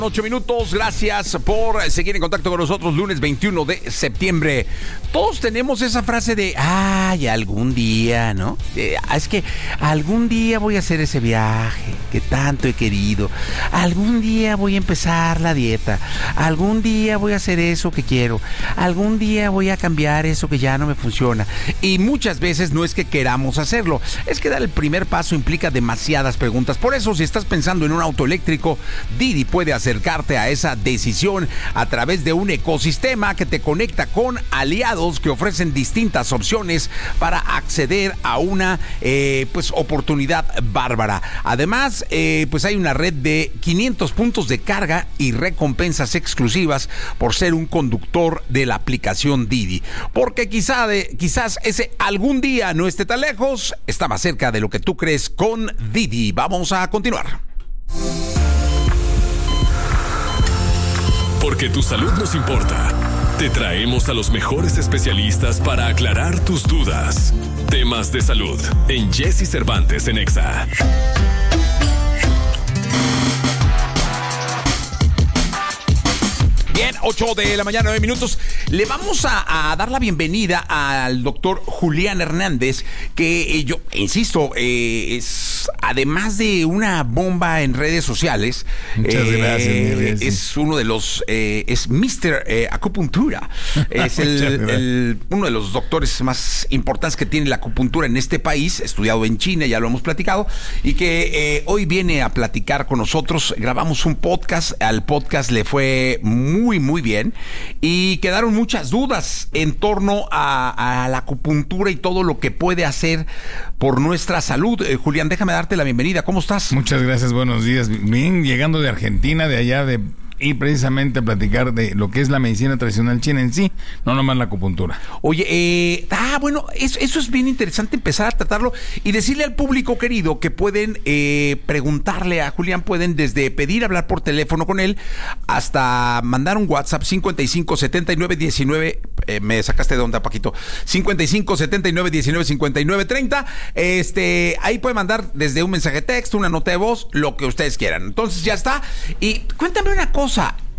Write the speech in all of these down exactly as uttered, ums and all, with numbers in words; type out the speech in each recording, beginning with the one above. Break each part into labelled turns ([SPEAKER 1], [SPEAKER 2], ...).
[SPEAKER 1] Ocho minutos, gracias por seguir en contacto con nosotros. Lunes veintiuno de septiembre. Todos tenemos esa frase de ay, algún día, ¿no? Eh, es que algún día voy a hacer ese viaje que tanto he querido. Algún día voy a empezar la dieta. Algún día voy a hacer eso que quiero. Algún día voy a cambiar eso que ya no me funciona. Y muchas veces no es que queramos hacerlo, es que dar el primer paso implica demasiadas preguntas. Por eso, si estás pensando en un auto eléctrico, Didi puede hacer acercarte a esa decisión a través de un ecosistema que te conecta con aliados que ofrecen distintas opciones para acceder a una eh, pues oportunidad bárbara. Además, eh, pues hay una red de quinientos puntos de carga y recompensas exclusivas por ser un conductor de la aplicación Didi. Porque quizá de, quizás ese algún día no esté tan lejos, está más cerca de lo que tú crees con Didi. Vamos a continuar.
[SPEAKER 2] Porque tu salud nos importa. Te traemos a los mejores especialistas para aclarar tus dudas. Temas de salud en Jesse Cervantes en Exa.
[SPEAKER 1] Bien, ocho de la mañana, nueve minutos. Le vamos a, a dar la bienvenida al doctor Julián Hernández, que eh, yo insisto, eh, es además de una bomba en redes sociales.
[SPEAKER 3] Muchas
[SPEAKER 1] eh,
[SPEAKER 3] gracias.
[SPEAKER 1] Es uno de los, eh, es mister Eh, Acupuntura. Es el, el, uno de los doctores más importantes que tiene la acupuntura en este país, estudiado en China, ya lo hemos platicado, y que eh, hoy viene a platicar con nosotros. Grabamos un podcast, al podcast le fue muy Muy, muy bien. Y quedaron muchas dudas en torno a, a la acupuntura y todo lo que puede hacer por nuestra salud. Eh, Julián, déjame darte la bienvenida. ¿Cómo estás?
[SPEAKER 3] Muchas gracias, buenos días. Bien, llegando de Argentina, de allá de... y precisamente a platicar de lo que es la medicina tradicional china en sí, no nomás la acupuntura.
[SPEAKER 1] Oye, eh, ah, bueno, eso, eso es bien interesante, empezar a tratarlo y decirle al público querido que pueden eh, preguntarle a Julián, pueden desde pedir hablar por teléfono con él hasta mandar un WhatsApp cincuenta y cinco setenta y nueve diecinueve, eh, me sacaste de onda, Paquito, cincuenta y cinco setenta y nueve diecinueve cincuenta y nueve treinta, este, ahí pueden mandar desde un mensaje de texto, una nota de voz, lo que ustedes quieran. Entonces ya está. Y cuéntame una cosa.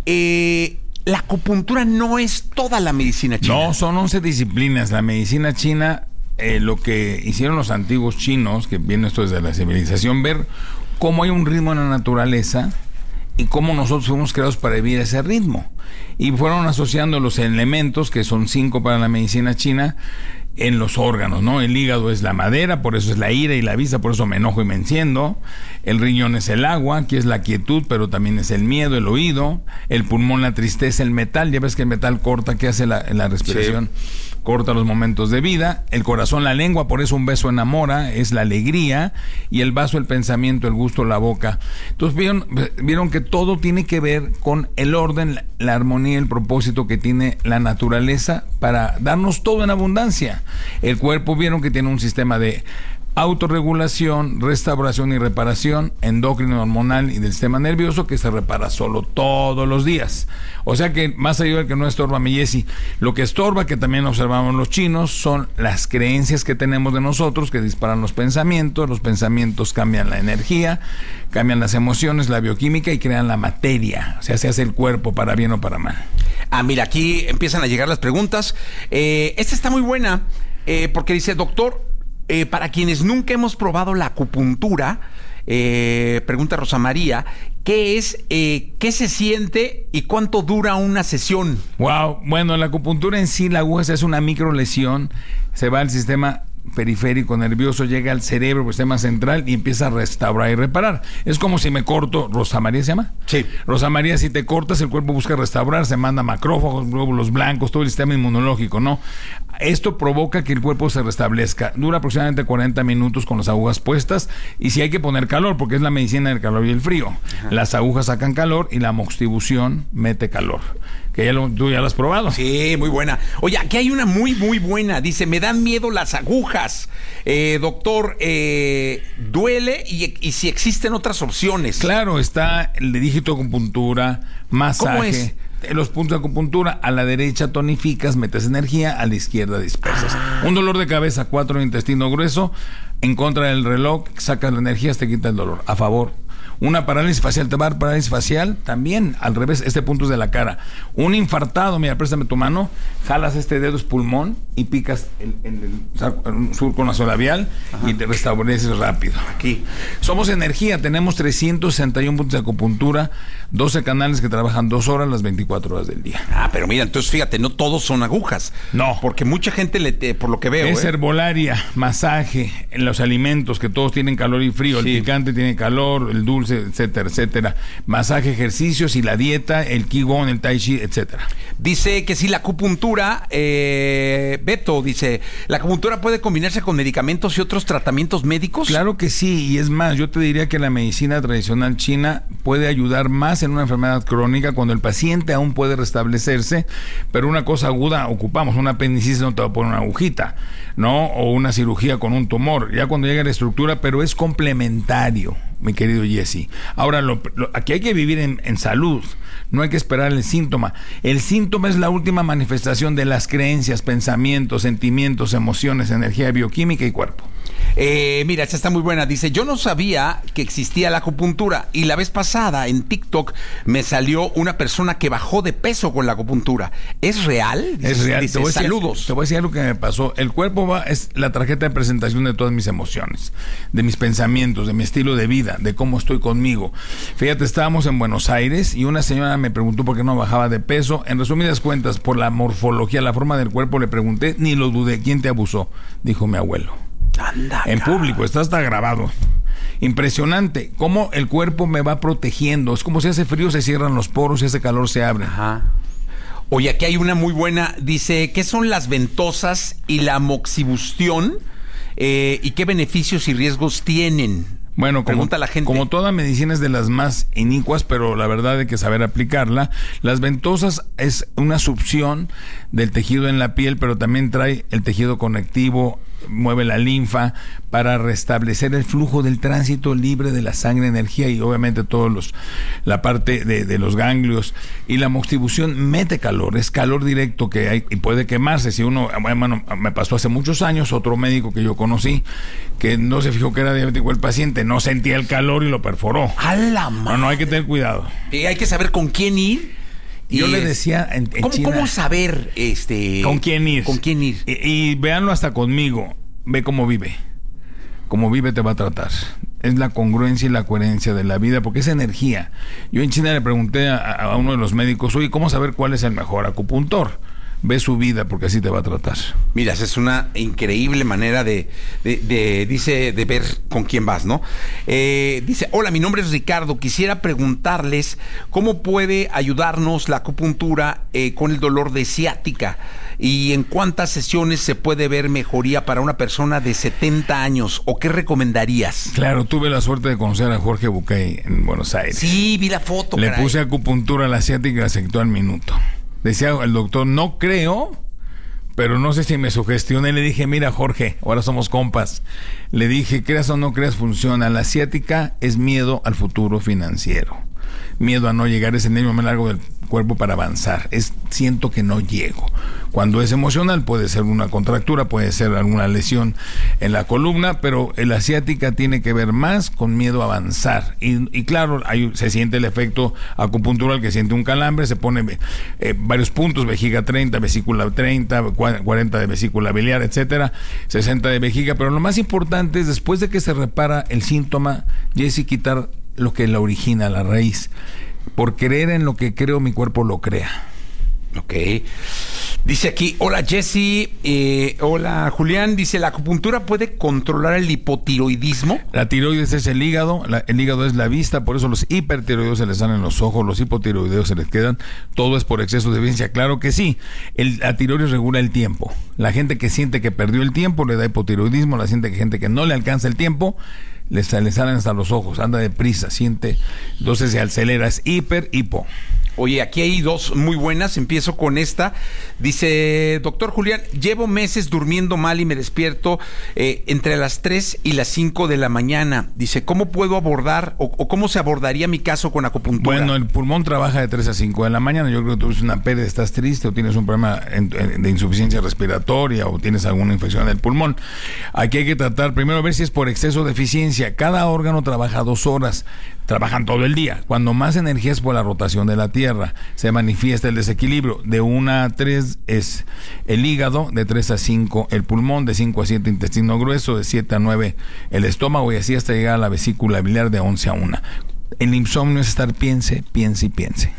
[SPEAKER 1] Eh, la acupuntura no es toda la medicina china.
[SPEAKER 3] No, son once disciplinas. La medicina china, eh, lo que hicieron los antiguos chinos, que viene esto desde la civilización, ver cómo hay un ritmo en la naturaleza y cómo nosotros fuimos creados para vivir ese ritmo. Y fueron asociando los elementos, que son cinco para la medicina china, en los órganos, ¿no? El hígado es la madera, por eso es la ira y la vista, por eso me enojo y me enciendo. El riñón es el agua, que es la quietud, pero también es el miedo, el oído. El pulmón, la tristeza, el metal. Ya ves que el metal corta, ¿qué hace la, la respiración? Sí. Corta los momentos de vida. El corazón, la lengua, por eso un beso enamora, es la alegría. Y el vaso, el pensamiento, el gusto, la boca. Entonces vieron, vieron que todo tiene que ver con el orden, la, la armonía, el propósito que tiene la naturaleza para darnos todo en abundancia. El cuerpo, vieron que tiene un sistema de autorregulación, restauración y reparación, endocrino, hormonal y del sistema nervioso, que se repara solo todos los días. O sea que más allá de que no estorba, mi Jessy, lo que estorba, que también observamos los chinos, son las creencias que tenemos de nosotros, que disparan los pensamientos. Los pensamientos cambian la energía, cambian las emociones, la bioquímica y crean la materia. O sea, se hace el cuerpo para bien o para mal.
[SPEAKER 1] Ah, mira, aquí empiezan a llegar las preguntas. Eh, esta está muy buena, eh, porque dice, doctor, Eh, para quienes nunca hemos probado la acupuntura, eh, pregunta Rosa María, ¿qué es, eh, qué se siente y cuánto dura una sesión?
[SPEAKER 3] Wow, bueno, la acupuntura en sí, la aguja es una micro lesión, se va al sistema periférico nervioso, llega al cerebro, el sistema central, y empieza a restaurar y reparar. Es como si me corto, ¿Rosa María se llama?
[SPEAKER 1] Sí.
[SPEAKER 3] Rosa María, si te cortas, el cuerpo busca restaurar, se manda macrófagos, glóbulos blancos, todo el sistema inmunológico, ¿no? Esto provoca que el cuerpo se restablezca. Dura aproximadamente cuarenta minutos con las agujas puestas, y si hay que poner calor, porque es la medicina del calor y el frío. Ajá. Las agujas sacan calor y la moxtibución mete calor. Que ya lo, tú ya lo has probado.
[SPEAKER 1] Sí, muy buena. Oye, aquí hay una muy, muy buena. Dice, me dan miedo las agujas. Eh, doctor, eh, ¿duele? Y, y si existen otras opciones.
[SPEAKER 3] Claro, está el de dígito acupuntura, masaje.
[SPEAKER 1] ¿Cómo es?
[SPEAKER 3] Los puntos de acupuntura, a la derecha tonificas, metes energía, a la izquierda dispersas. Ah. Un dolor de cabeza, cuatro, intestino grueso, en contra del reloj, sacas la energía, te quita el dolor. A favor. Una parálisis facial, te va a dar parálisis facial, también al revés, este punto es de la cara. Un infartado, mira, préstame tu mano, jalas este dedo, es pulmón, y picas en el, el, el surco nasolabial. Ajá. Y te restableces rápido.
[SPEAKER 1] Aquí.
[SPEAKER 3] Somos energía, tenemos trescientos sesenta y uno puntos de acupuntura, doce canales que trabajan dos horas las veinticuatro horas del día.
[SPEAKER 1] Ah, pero mira, entonces fíjate, no todos son agujas.
[SPEAKER 3] No.
[SPEAKER 1] Porque mucha gente, le te, por lo que veo...
[SPEAKER 3] Es
[SPEAKER 1] ¿eh?
[SPEAKER 3] herbolaria, masaje, en los alimentos, que todos tienen calor y frío, sí. El picante tiene calor, el dulce, etcétera, etcétera. Masaje, ejercicios y la dieta, el Qigong, el Tai Chi, etcétera.
[SPEAKER 1] Dice que si la acupuntura, eh, Beto dice, ¿la acupuntura puede combinarse con medicamentos y otros tratamientos médicos?
[SPEAKER 3] Claro que sí, y es más, yo te diría que la medicina tradicional china puede ayudar más en una enfermedad crónica cuando el paciente aún puede restablecerse, pero una cosa aguda ocupamos, una apendicitis no te va a poner una agujita, ¿no? O una cirugía con un tumor, ya cuando llega la estructura, pero es complementario, mi querido Jesse. Ahora, lo, lo, aquí hay que vivir en, en salud, no hay que esperar el síntoma. El síntoma es la última manifestación de las creencias, pensamientos, sentimientos, emociones, energía bioquímica y cuerpo.
[SPEAKER 1] Eh, mira, esta está muy buena. Dice, yo no sabía que existía la acupuntura y la vez pasada en TikTok me salió una persona que bajó de peso con la acupuntura. ¿Es real? Dice,
[SPEAKER 3] es real.
[SPEAKER 1] Dice,
[SPEAKER 3] te voy decir,
[SPEAKER 1] saludos.
[SPEAKER 3] Te voy a decir algo que me pasó. El cuerpo va, es la tarjeta de presentación de todas mis emociones, de mis pensamientos, de mi estilo de vida, de cómo estoy conmigo. Fíjate, estábamos en Buenos Aires y una señora me preguntó por qué no bajaba de peso. En resumidas cuentas, por la morfología, la forma del cuerpo, le pregunté, ni lo dudé. ¿Quién te abusó? Dijo mi abuelo.
[SPEAKER 1] Anda,
[SPEAKER 3] en público, está hasta grabado. Impresionante cómo el cuerpo me va protegiendo. Es como si hace frío se cierran los poros y hace calor se abren.
[SPEAKER 1] Ajá. Oye, aquí hay una muy buena. Dice, ¿qué son las ventosas y la moxibustión? Eh, ¿Y qué beneficios y riesgos tienen?
[SPEAKER 3] Bueno, como,
[SPEAKER 1] pregunta la gente.
[SPEAKER 3] Como toda medicina es de las más inicuas, pero la verdad hay que saber aplicarla. Las ventosas es una succión del tejido en la piel, pero también trae el tejido conectivo, mueve la linfa para restablecer el flujo del tránsito libre de la sangre, energía y obviamente todos los la parte de, de los ganglios. Y la moxibustión mete calor, es calor directo que hay y puede quemarse. Si uno, bueno, me pasó hace muchos años, otro médico que yo conocí que no se fijó que era diabético el paciente, no sentía el calor y lo perforó.
[SPEAKER 1] ¡A la madre!
[SPEAKER 3] No, no, hay que tener cuidado.
[SPEAKER 1] Y hay que saber con quién ir.
[SPEAKER 3] Yo le decía en, en
[SPEAKER 1] ¿Cómo,
[SPEAKER 3] China,
[SPEAKER 1] ¿Cómo saber este
[SPEAKER 3] con quién ir?
[SPEAKER 1] Con quién ir.
[SPEAKER 3] Y, y véanlo hasta conmigo. Ve cómo vive. Cómo vive te va a tratar. Es la congruencia y la coherencia de la vida, porque es energía. Yo en China le pregunté a, a uno de los médicos, oye, ¿cómo saber cuál es el mejor acupuntor? Ve su vida, porque así te va a tratar.
[SPEAKER 1] Mira, esa es una increíble manera de, de, de dice, de ver con quién vas, ¿no? Eh, dice, hola, mi nombre es Ricardo. Quisiera preguntarles cómo puede ayudarnos la acupuntura eh, con el dolor de ciática y en cuántas sesiones se puede ver mejoría para una persona de setenta años, o qué recomendarías.
[SPEAKER 3] Claro, tuve la suerte de conocer a Jorge Bucay en Buenos Aires.
[SPEAKER 1] Sí, vi la foto.
[SPEAKER 3] Le
[SPEAKER 1] caray.
[SPEAKER 3] puse acupuntura a la ciática y la aceptó al minuto. Decía el doctor, no creo, pero no sé si me sugestioné. Le dije, mira Jorge, ahora somos compas. Le dije, creas o no creas, funciona. La ciática es miedo al futuro financiero. Miedo a no llegar, es el nervio más largo del cuerpo para avanzar. Es siento que no llego. Cuando es emocional puede ser una contractura, puede ser alguna lesión en la columna, pero la ciática tiene que ver más con miedo a avanzar. Y, y claro, hay, se siente el efecto acupuntural que siente un calambre, se pone eh, varios puntos, vejiga treinta, vesícula treinta, cuarenta de vesícula biliar, etcétera, sesenta de vejiga, pero lo más importante es después de que se repara el síntoma, Jesse, quitar lo que la origina, la raíz. Por creer en lo que creo, mi cuerpo lo crea.
[SPEAKER 1] Ok. Dice aquí, hola Jesse, eh, hola Julián, dice, ¿la acupuntura puede controlar el hipotiroidismo?
[SPEAKER 3] La tiroides es el hígado, la, el hígado es la vista, por eso los hipertiroideos se les salen los ojos, los hipotiroideos se les quedan, todo es por exceso de evidencia. Claro que sí, el, la tiroides regula el tiempo. La gente que siente que perdió el tiempo le da hipotiroidismo, la gente que, gente que no le alcanza el tiempo le, le salen hasta los ojos, anda deprisa, siente, entonces se acelera, es hiper, hipo.
[SPEAKER 1] Oye, aquí hay dos muy buenas. Empiezo con esta. Dice, doctor Julián, llevo meses durmiendo mal y me despierto eh, entre las tres y las cinco de la mañana. Dice, ¿cómo puedo abordar o, o cómo se abordaría mi caso con acupuntura?
[SPEAKER 3] Bueno, el pulmón trabaja de tres a cinco de la mañana. Yo creo que tú tienes una pérdida, estás triste o tienes un problema en, en, de insuficiencia respiratoria o tienes alguna infección del pulmón. Aquí hay que tratar primero a ver si es por exceso de eficiencia. Cada órgano trabaja dos horas. trabajan todo el día. Cuando más energía es por la rotación de la Tierra, se manifiesta el desequilibrio. De una a tres es el hígado, de tres a cinco el pulmón, de cinco a siete intestino grueso, de siete a nueve el estómago y así hasta llegar a la vesícula biliar de once a una. El insomnio es estar piense, piense y piense.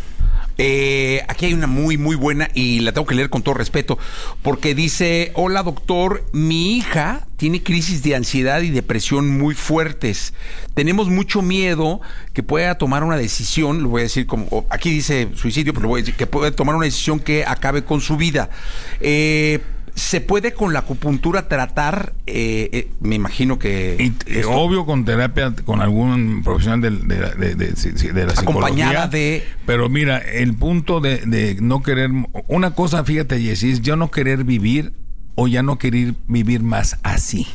[SPEAKER 1] Eh, aquí hay una muy, muy buena y la tengo que leer con todo respeto porque dice, hola doctor, mi hija tiene crisis de ansiedad y depresión muy fuertes. Tenemos mucho miedo que pueda tomar una decisión, lo voy a decir como, aquí dice suicidio, pero lo voy a decir, que puede tomar una decisión que acabe con su vida. Eh... ¿Se puede con la acupuntura tratar? Eh, eh, me imagino que...
[SPEAKER 3] Y, eh, obvio con terapia, con algún profesional de, de, de, de, de la psicología.
[SPEAKER 1] Acompañada de...
[SPEAKER 3] Pero mira, el punto de, de no querer... Una cosa, fíjate, Jessy, es yo no querer vivir o ya no querer vivir más así.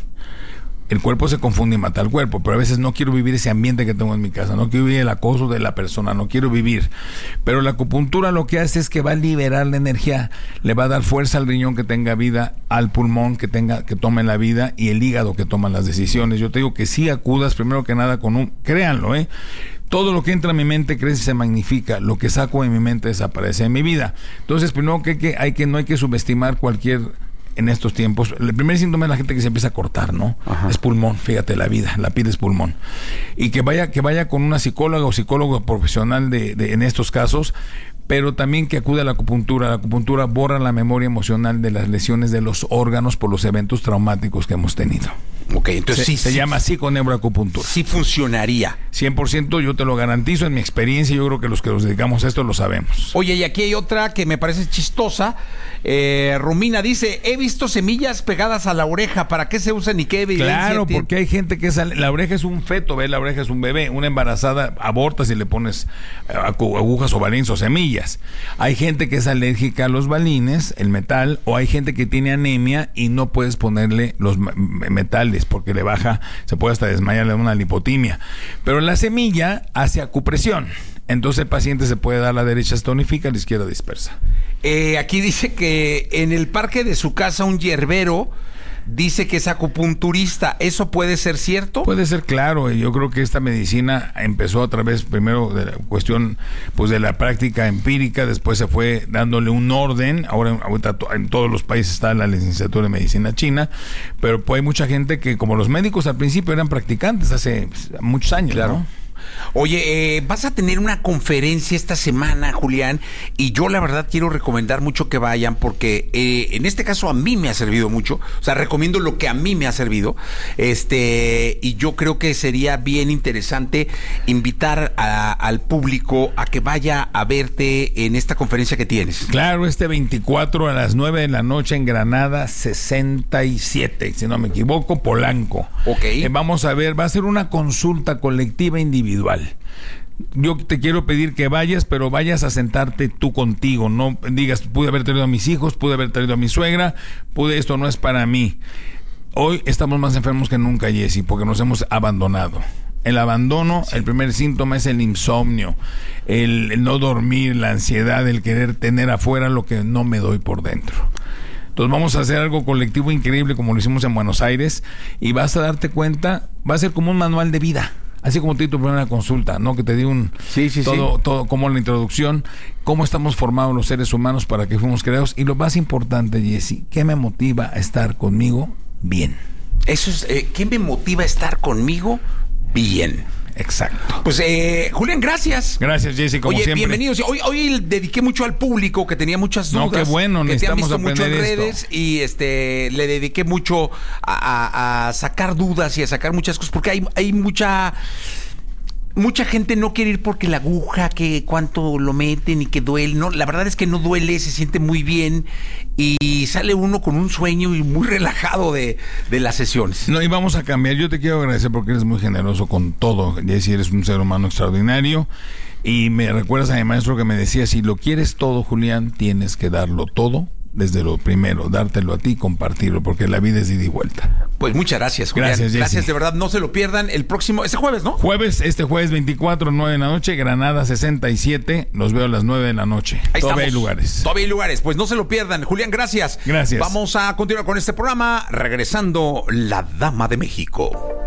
[SPEAKER 3] El cuerpo se confunde y mata al cuerpo, pero a veces no quiero vivir ese ambiente que tengo en mi casa, no quiero vivir el acoso de la persona, no quiero vivir. Pero la acupuntura lo que hace es que va a liberar la energía, le va a dar fuerza al riñón que tenga vida, al pulmón que tenga, que tome la vida y el hígado que toma las decisiones. Yo te digo que sí acudas primero que nada con un... Créanlo, ¿eh? Todo lo que entra en mi mente crece y se magnifica. Lo que saco de mi mente desaparece en mi vida. Entonces, primero que, que hay que no hay que subestimar cualquier... En estos tiempos, el primer síntoma es la gente que se empieza a cortar, ¿no? Ajá. Es pulmón, fíjate, la vida, la piel es pulmón. Y que vaya, que vaya con una psicóloga o psicólogo profesional de, de, en estos casos, pero también que acude a la acupuntura. La acupuntura borra la memoria emocional de las lesiones de los órganos por los eventos traumáticos que hemos tenido.
[SPEAKER 1] Ok, entonces
[SPEAKER 3] se,
[SPEAKER 1] sí.
[SPEAKER 3] Se
[SPEAKER 1] sí,
[SPEAKER 3] llama psiconeuroacupuntura.
[SPEAKER 1] Sí funcionaría.
[SPEAKER 3] cien por ciento yo te lo garantizo, en mi experiencia, yo creo que los que nos dedicamos a esto lo sabemos.
[SPEAKER 1] Oye, y aquí hay otra que me parece chistosa. Eh, Romina dice, he visto semillas pegadas a la oreja, ¿para qué se usan y qué evidencia
[SPEAKER 3] Claro,
[SPEAKER 1] tiene?
[SPEAKER 3] porque hay gente que sale, la oreja es un feto, ¿ves? La oreja es un bebé. Una embarazada aborta si le pones agujas o balines o semillas. Hay gente que es alérgica a los balines, el metal, o hay gente que tiene anemia y no puedes ponerle los metales porque le baja, se puede hasta desmayar, le da una lipotimia. Pero la semilla hace acupresión. Entonces el paciente se puede dar a la derecha, se tonifica, a la izquierda dispersa.
[SPEAKER 1] Eh, aquí dice que en el parque de su casa un yerbero dice que es acupunturista. ¿Eso puede ser cierto?
[SPEAKER 3] Puede ser, claro. Yo creo que esta medicina empezó a través, primero, de la cuestión pues de la práctica empírica, después se fue dándole un orden. Ahora ahorita en todos los países está la licenciatura de medicina china, pero pues hay mucha gente que, como los médicos al principio eran practicantes hace muchos años, claro, ¿no?
[SPEAKER 1] Oye, eh, vas a tener una conferencia esta semana, Julián, y yo la verdad quiero recomendar mucho que vayan porque eh, en este caso a mí me ha servido mucho, o sea, recomiendo lo que a mí me ha servido, este, y yo creo que sería bien interesante invitar a, al público a que vaya a verte en esta conferencia que tienes.
[SPEAKER 3] Claro, este veinticuatro a las nueve de la noche en Granada sesenta y siete, si no me equivoco, Polanco.
[SPEAKER 1] Ok.
[SPEAKER 3] Eh, vamos a ver, va a ser una consulta colectiva individual. Yo te quiero pedir que vayas, pero vayas a sentarte tú contigo. No digas, pude haber traído a mis hijos, pude haber traído a mi suegra, pude, esto no es para mí. Hoy estamos más enfermos que nunca, Jessy, porque nos hemos abandonado. El abandono, sí. El primer síntoma es el insomnio, el, el no dormir, la ansiedad, el querer tener afuera lo que no me doy por dentro. Entonces vamos a hacer algo colectivo increíble como lo hicimos en Buenos Aires y vas a darte cuenta, va a ser como un manual de vida. Así como te di tu primera consulta, ¿no? Que te di un...
[SPEAKER 1] Sí, sí,
[SPEAKER 3] todo,
[SPEAKER 1] sí.
[SPEAKER 3] todo, como la introducción, cómo estamos formados los seres humanos para que fuimos creados. Y lo más importante, Jessy, ¿qué me motiva a estar conmigo bien?
[SPEAKER 1] Eso es, eh, ¿qué me motiva a estar conmigo bien?
[SPEAKER 3] Exacto.
[SPEAKER 1] Pues, eh, Julián, gracias.
[SPEAKER 3] Gracias, Jessy, como
[SPEAKER 1] Oye,
[SPEAKER 3] siempre.
[SPEAKER 1] bienvenidos. Hoy, hoy dediqué mucho al público que tenía muchas dudas.
[SPEAKER 3] No, qué bueno,
[SPEAKER 1] que te han
[SPEAKER 3] necesitamos
[SPEAKER 1] visto mucho en
[SPEAKER 3] aprender
[SPEAKER 1] redes
[SPEAKER 3] esto.
[SPEAKER 1] y este le dediqué mucho a, a, a sacar dudas y a sacar muchas cosas porque hay, hay mucha... Mucha gente no quiere ir porque la aguja, que cuánto lo meten y que duele. No, la verdad es que no duele, se siente muy bien y sale uno con un sueño y muy relajado de, de las sesiones.
[SPEAKER 3] No, y vamos a cambiar. Yo te quiero agradecer porque eres muy generoso con todo. Jessy, eres un ser humano extraordinario. Y me recuerdas a mi maestro que me decía, si lo quieres todo, Julián, tienes que darlo todo. Desde lo primero, dártelo a ti y compartirlo, porque la vida es ida y vuelta.
[SPEAKER 1] Pues muchas gracias, Julián.
[SPEAKER 3] Gracias, Jessy.
[SPEAKER 1] Gracias, de verdad, no se lo pierdan el próximo, este jueves, ¿no?
[SPEAKER 3] Jueves, este jueves veinticuatro, nueve de la noche, Granada sesenta y siete, los veo a las nueve de la noche.
[SPEAKER 1] Ahí
[SPEAKER 3] Todavía
[SPEAKER 1] estamos.
[SPEAKER 3] hay lugares.
[SPEAKER 1] Todavía hay lugares, pues no se lo pierdan. Julián, gracias.
[SPEAKER 3] Gracias.
[SPEAKER 1] Vamos a continuar con este programa, regresando La Dama de México.